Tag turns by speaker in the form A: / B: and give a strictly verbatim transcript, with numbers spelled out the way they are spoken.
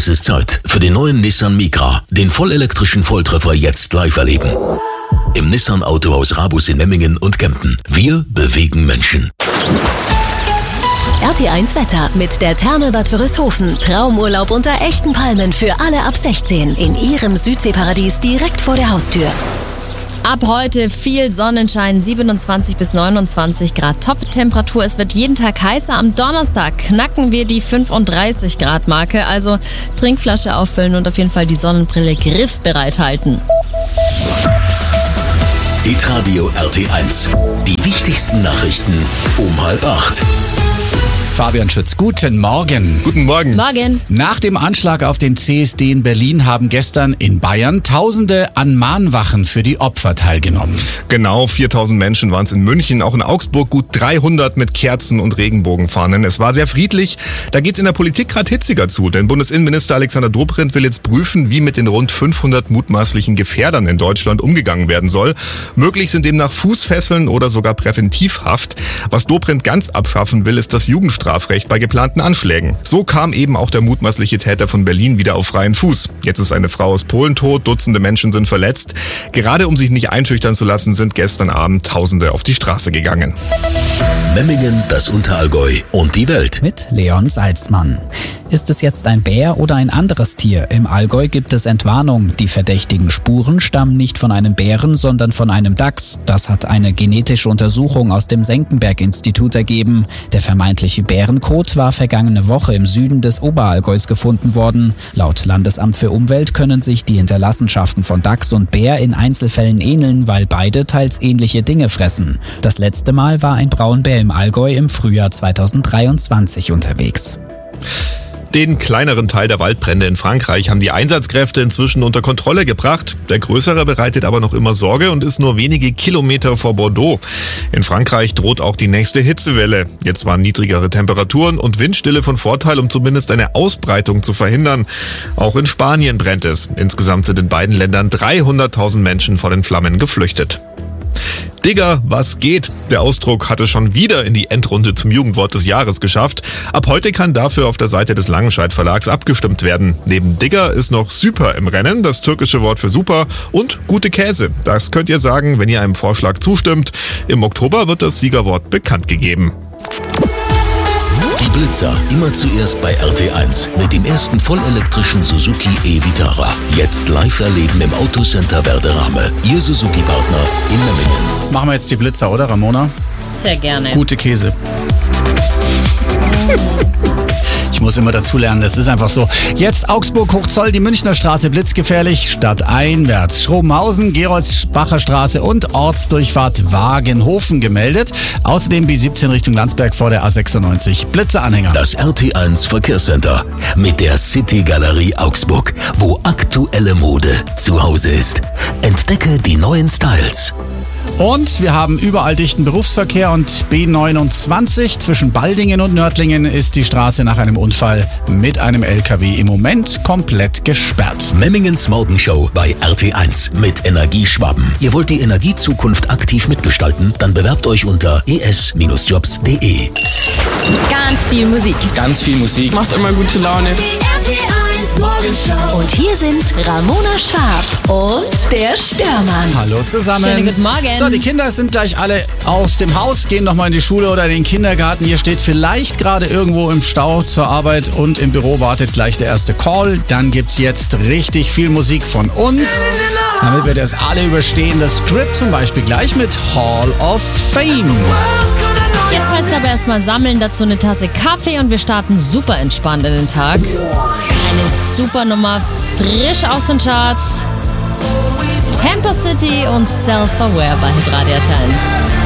A: Es ist Zeit für den neuen Nissan Micra, den vollelektrischen Volltreffer jetzt live erleben. Im Nissan Autohaus Rabus in Memmingen und Kempten. Wir bewegen Menschen.
B: R T eins Wetter mit der Thermalbad Wörishofen. Traumurlaub unter echten Palmen für alle ab sechzehn in ihrem Südseeparadies direkt vor der Haustür.
C: Ab heute viel Sonnenschein, siebenundzwanzig bis neunundzwanzig Grad Top-Temperatur. Es wird jeden Tag heißer. Am Donnerstag knacken wir die fünfunddreißig Grad Marke. Also Trinkflasche auffüllen und auf jeden Fall die Sonnenbrille griffbereit halten.
A: Hitradio R T eins. Die wichtigsten Nachrichten um halb acht.
D: Fabian Schütz, guten Morgen.
E: Guten Morgen.
C: Morgen.
D: Nach dem Anschlag auf den C S D in Berlin haben gestern in Bayern Tausende an Mahnwachen für die Opfer teilgenommen.
E: Genau, viertausend Menschen waren es in München, auch in Augsburg gut dreihundert mit Kerzen und Regenbogenfahnen. Es war sehr friedlich. Da geht's in der Politik gerade hitziger zu, denn Bundesinnenminister Alexander Dobrindt will jetzt prüfen, wie mit den rund fünfhundert mutmaßlichen Gefährdern in Deutschland umgegangen werden soll. Möglich sind demnach Fußfesseln oder sogar Präventivhaft. Was Dobrindt ganz abschaffen will, ist das Jugendstrafrecht. Strafrecht bei geplanten Anschlägen. So kam eben auch der mutmaßliche Täter von Berlin wieder auf freien Fuß. Jetzt ist eine Frau aus Polen tot, Dutzende Menschen sind verletzt. Gerade um sich nicht einschüchtern zu lassen, sind gestern Abend Tausende auf die Straße gegangen.
A: Memmingen, das Unterallgäu und die Welt.
F: Mit Leon Salzmann. Ist es jetzt ein Bär oder ein anderes Tier? Im Allgäu gibt es Entwarnung. Die verdächtigen Spuren stammen nicht von einem Bären, sondern von einem Dachs. Das hat eine genetische Untersuchung aus dem Senckenberg-Institut ergeben. Der vermeintliche Bärenkot war vergangene Woche im Süden des Oberallgäus gefunden worden. Laut Landesamt für Umwelt können sich die Hinterlassenschaften von Dachs und Bär in Einzelfällen ähneln, weil beide teils ähnliche Dinge fressen. Das letzte Mal war ein Braunbär im Allgäu im Frühjahr zweitausenddreiundzwanzig unterwegs.
E: Den kleineren Teil der Waldbrände in Frankreich haben die Einsatzkräfte inzwischen unter Kontrolle gebracht. Der größere bereitet aber noch immer Sorge und ist nur wenige Kilometer vor Bordeaux. In Frankreich droht auch die nächste Hitzewelle. Jetzt waren niedrigere Temperaturen und Windstille von Vorteil, um zumindest eine Ausbreitung zu verhindern. Auch in Spanien brennt es. Insgesamt sind in beiden Ländern dreihunderttausend Menschen vor den Flammen geflüchtet. Digger, was geht? Der Ausdruck hatte schon wieder in die Endrunde zum Jugendwort des Jahres geschafft. Ab heute kann dafür auf der Seite des Langenscheidt Verlags abgestimmt werden. Neben Digger ist noch Super im Rennen, das türkische Wort für super, und gute Käse. Das könnt ihr sagen, wenn ihr einem Vorschlag zustimmt. Im Oktober wird das Siegerwort bekannt gegeben.
A: Die Blitzer, immer zuerst bei R T eins mit dem ersten vollelektrischen Suzuki e-Vitara. Jetzt live erleben im Autocenter Werderame. Ihr Suzuki-Partner in Memmingen.
D: Machen wir jetzt die Blitzer, oder Ramona?
C: Sehr gerne.
D: Gute Käse. Ich muss immer dazulernen, das ist einfach so. Jetzt Augsburg, Hochzoll, die Münchner Straße blitzgefährlich, stadteinwärts. Schrobenhausen, Geroldsbacher Straße und Ortsdurchfahrt Wagenhofen gemeldet. Außerdem B siebzehn Richtung Landsberg vor der A sechsundneunzig. Blitzeranhänger.
A: Das R T eins Verkehrscenter mit der City Galerie Augsburg, wo aktuelle Mode zu Hause ist. Entdecke die neuen Styles.
D: Und wir haben überall dichten Berufsverkehr und B neunundzwanzig zwischen Baldingen und Nördlingen ist die Straße nach einem Unfall mit einem L K W im Moment komplett gesperrt.
A: Memmingens Morgenshow bei R T eins mit Energie Schwaben. Ihr wollt die Energiezukunft aktiv mitgestalten? Dann bewerbt euch unter e s jobs punkt d e.
C: Ganz viel Musik.
G: Ganz viel Musik. Macht immer gute Laune.
B: Die R T eins Morgenshow. Und hier sind Ramona Schwab und der Störmann.
D: Hallo zusammen.
C: Schönen guten Morgen.
D: So, die Kinder sind gleich alle aus dem Haus, gehen nochmal in die Schule oder in den Kindergarten. Ihr steht vielleicht gerade irgendwo im Stau zur Arbeit und im Büro wartet gleich der erste Call. Dann gibt's jetzt richtig viel Musik von uns, damit wir das alle überstehen. Das Script zum Beispiel gleich mit Hall of Fame.
C: Jetzt heißt es aber erstmal sammeln, dazu eine Tasse Kaffee und wir starten super entspannt in den Tag. Eine super Nummer, frisch aus den Charts. Tampa City und Self-Aware bei Hitradio eins.